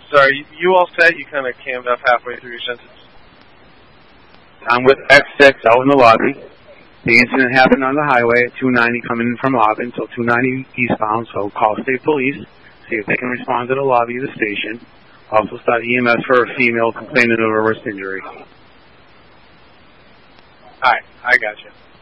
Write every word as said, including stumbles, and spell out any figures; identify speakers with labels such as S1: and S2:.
S1: Sorry, you all set? You kind of cammed up halfway through your sentence.
S2: I'm with X six out in the lobby. The incident happened on the highway at two ninety coming in from Auburn, so two ninety eastbound, so call state police, see if they can respond to the lobby of the station. Also start E M S for a female complaining of a wrist injury.
S1: Alright, I got you.